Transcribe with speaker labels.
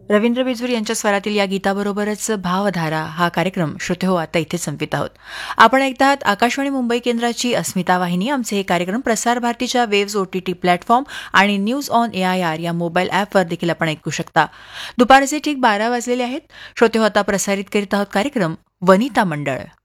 Speaker 1: रवींद्र बिजूर यांच्या स्वरातील या गीताबरोबरच भावधारा हा कार्यक्रम श्रोते हो आता इथे संपित आहोत. आपण ऐकत आहात आकाशवाणी मुंबई केंद्राची अस्मिता वाहिनी. आमचे हे कार्यक्रम प्रसार भारतीच्या वेव्स OTT प्लॅटफॉर्म आणि न्यूज ऑन AIR या मोबाईल ॲपवर देखील आपण ऐकू शकता. दुपारचे ठीक 12 वाजलेले आहेत. श्रोते हो आता प्रसारित करीत आहोत कार्यक्रम वनिता मंडळ.